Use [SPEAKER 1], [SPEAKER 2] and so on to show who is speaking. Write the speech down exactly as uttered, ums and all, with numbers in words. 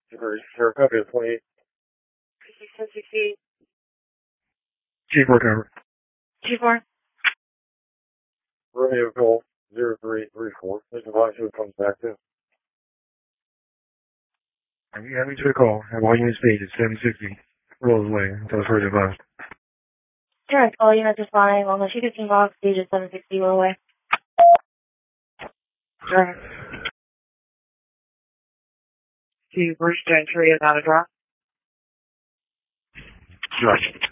[SPEAKER 1] Sure, copy of twenty-eight.
[SPEAKER 2] six ten sixty-eight.
[SPEAKER 3] G four cover.
[SPEAKER 2] G four.
[SPEAKER 1] Romeo Golf zero three three four. This is who it comes back to.
[SPEAKER 3] Are you having to a call at Washington State at seven sixty Rolls Way until further advised?
[SPEAKER 2] Sure, all units are flying on the T fifteen box, stage at seven sixty Roll Way. Sure. To Bruce Gentry about a drop.
[SPEAKER 3] Sure.